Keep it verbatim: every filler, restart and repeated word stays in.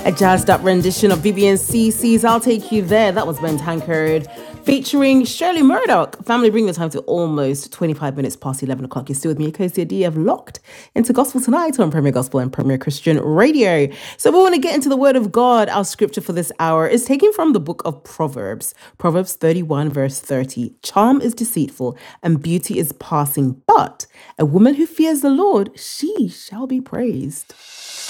A jazzed up rendition of Vivian C's I'll Take You There. That was Ben Tankard featuring Shirley Murdoch. Family, bring the time to almost twenty-five minutes past eleven o'clock. You're still with me, Akosia D. I've locked into Gospel Tonight on Premier Gospel and Premier Christian Radio. So we want to get into the Word of God. Our scripture for this hour is taken from the book of Proverbs. Proverbs thirty-one verse thirty. Charm is deceitful and beauty is passing, but a woman who fears the Lord, she shall be praised.